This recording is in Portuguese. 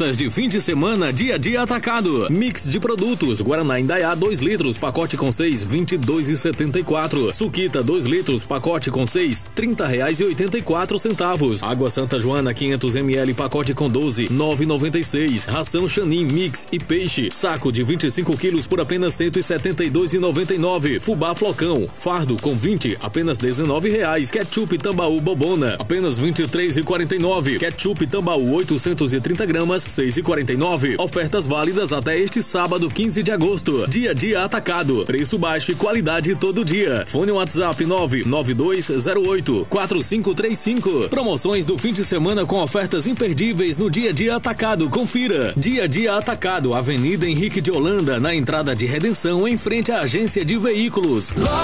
ofertas de fim de semana Dia a Dia Atacado. Mix de produtos, Guaraná Indaiá 2 litros, pacote com 6, R$22,74. Suquita 2 litros, pacote com 6, R$30,84. Água Santa Joana 500 ml, pacote com 12, R$9,96. Ração Xanin Mix e Peixe, saco de 25 quilos por apenas R$172,99. Fubá Flocão, fardo com 20, apenas R$19. Ketchup Tambaú Bobona, apenas R$23,49. Ketchup Tambaú 830 gramas, R$6,49. Ofertas válidas até este sábado, 15 de agosto. Dia a Dia Atacado. Preço baixo e qualidade todo dia. Fone WhatsApp 99208-4535. Promoções do fim de semana com ofertas imperdíveis no Dia a Dia Atacado. Confira. Dia a Dia Atacado, Avenida Henrique de Holanda, na entrada de Redenção, em frente à agência de veículos.